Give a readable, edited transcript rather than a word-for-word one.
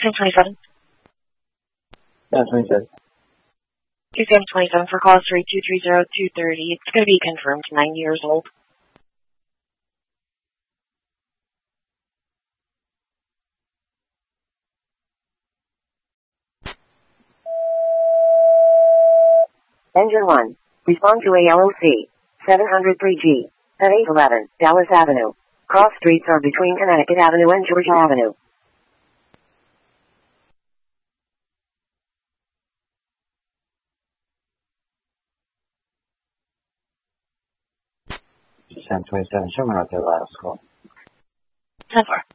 Sam 27. Sam 27. Sam 27 for call 3230230. It's going to be confirmed 9 years old. Engine 1. Respond to ALOC 703G at 811 Dallas Avenue. Cross streets are between Connecticut Avenue and Georgia Avenue. Sam 27. Show me right there last call. 10-4.